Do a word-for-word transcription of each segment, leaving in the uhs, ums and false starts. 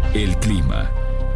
El clima.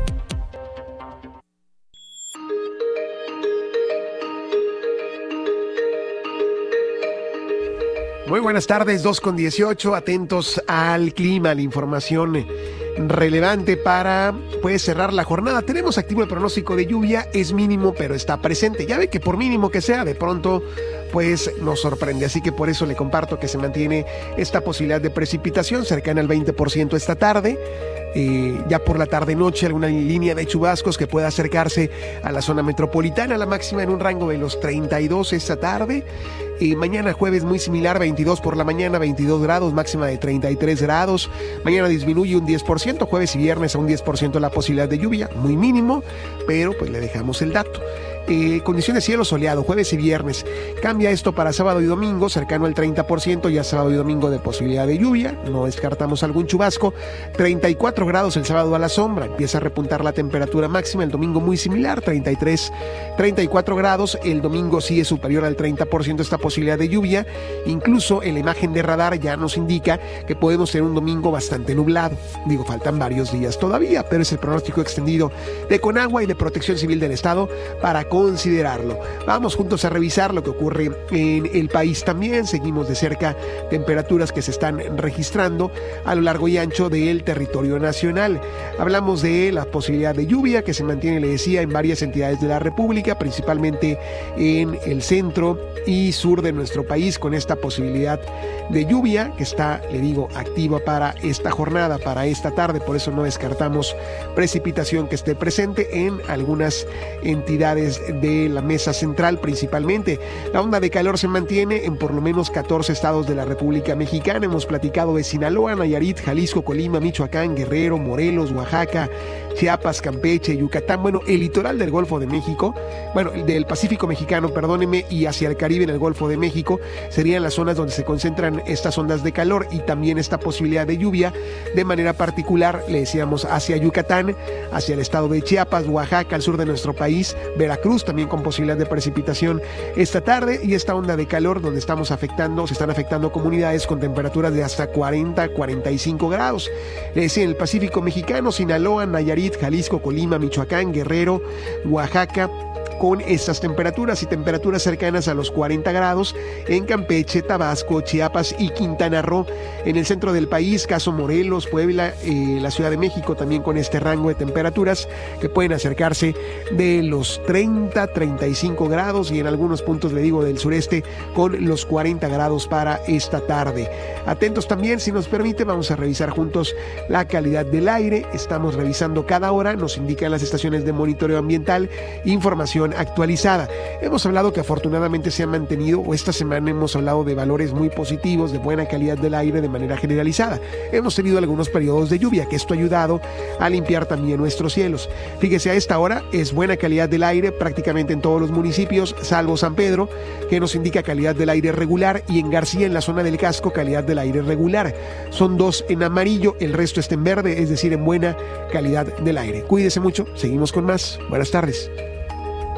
Muy buenas tardes, dos con dieciocho, atentos al clima, la información relevante para pues cerrar la jornada. Tenemos activo el pronóstico de lluvia, es mínimo pero está presente. Ya ve que por mínimo que sea, de pronto pues nos sorprende, así que por eso le comparto que se mantiene esta posibilidad de precipitación cercana al veinte por ciento esta tarde. Eh, ya por la tarde-noche alguna línea de chubascos que pueda acercarse a la zona metropolitana, la máxima en un rango de los treinta y dos esta tarde. Eh, mañana jueves muy similar, veintidós por la mañana, veintidós grados, máxima de treinta y tres grados. Mañana disminuye un diez por ciento, jueves y viernes a un diez por ciento la posibilidad de lluvia, muy mínimo, pero pues le dejamos el dato. Eh, condiciones de cielo soleado, jueves y viernes. Cambia esto para sábado y domingo, cercano al treinta por ciento, ya sábado y domingo de posibilidad de lluvia, no descartamos algún chubasco. treinta y cuatro grados el sábado a la sombra, empieza a repuntar la temperatura máxima, el domingo muy similar, treinta y tres, treinta y cuatro grados, el domingo sí es superior al treinta por ciento esta posibilidad de lluvia, incluso en la imagen de radar ya nos indica que podemos tener un domingo bastante nublado. Digo, faltan varios días todavía, pero es el pronóstico extendido de Conagua y de Protección Civil del Estado para considerarlo. Vamos juntos a revisar lo que ocurre en el país también. Seguimos de cerca temperaturas que se están registrando a lo largo y ancho del territorio nacional. Hablamos de la posibilidad de lluvia que se mantiene, le decía, en varias entidades de la República, principalmente en el centro y sur de nuestro país, con esta posibilidad de lluvia que está, le digo, activa para esta jornada, para esta tarde. Por eso no descartamos precipitación que esté presente en algunas entidades de la mesa central principalmente. La onda de calor se mantiene en por lo menos catorce estados de la República Mexicana. Hemos platicado de Sinaloa, Nayarit, Jalisco, Colima, Michoacán, Guerrero, Morelos, Oaxaca, Chiapas, Campeche, Yucatán, bueno, el litoral del Golfo de México, bueno, del Pacífico mexicano, perdóneme, y hacia el Caribe en el Golfo de México, serían las zonas donde se concentran estas ondas de calor y también esta posibilidad de lluvia. De manera particular, le decíamos, hacia Yucatán, hacia el estado de Chiapas, Oaxaca, al sur de nuestro país, Veracruz, también con posibilidad de precipitación esta tarde, y esta onda de calor donde estamos afectando, se están afectando comunidades con temperaturas de hasta cuarenta, cuarenta y cinco grados. Le decía, en el Pacífico mexicano, Sinaloa, Nayarit, Jalisco, Colima, Michoacán, Guerrero, Oaxaca, con estas temperaturas y temperaturas cercanas a los cuarenta grados en Campeche, Tabasco, Chiapas y Quintana Roo. En el centro del país, caso Morelos, Puebla, eh, la Ciudad de México, también con este rango de temperaturas que pueden acercarse de los treinta, treinta y cinco grados, y en algunos puntos, le digo, del sureste con los cuarenta grados para esta tarde. Atentos también, si nos permite, vamos a revisar juntos la calidad del aire. Estamos revisando cada hora, nos indican las estaciones de monitoreo ambiental, información actualizada. Hemos hablado que afortunadamente se han mantenido, o esta semana hemos hablado de valores muy positivos, de buena calidad del aire de manera generalizada. Hemos tenido algunos periodos de lluvia, que esto ha ayudado a limpiar también nuestros cielos. Fíjese, a esta hora es buena calidad del aire prácticamente en todos los municipios, salvo San Pedro, que nos indica calidad del aire regular, y en García, en la zona del casco, calidad del aire regular. Son dos en amarillo, el resto está en verde, es decir, en buena calidad del aire. Cuídese mucho, seguimos con más. Buenas tardes.